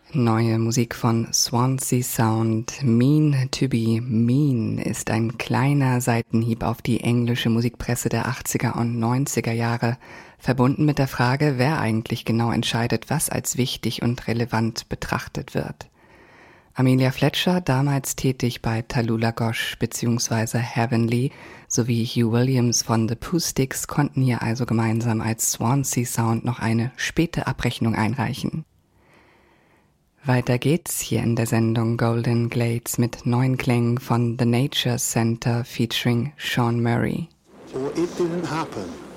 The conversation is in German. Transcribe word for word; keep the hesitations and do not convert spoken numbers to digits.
Neue Musik von Swansea Sound. Mean to be Mean ist ein kleiner Seitenhieb auf die englische Musikpresse der achtziger und neunziger Jahre, verbunden mit der Frage, wer eigentlich genau entscheidet, was als wichtig und relevant betrachtet wird. Amelia Fletcher, damals tätig bei Tallulah Gosh bzw. Heavenly, sowie Hugh Williams von The Pooh-Sticks konnten hier also gemeinsam als Swansea Sound noch eine späte Abrechnung einreichen. Weiter geht's hier in der Sendung Golden Glades mit neuen Klängen von The Nature Center featuring Sean Murray. Or it didn't happen.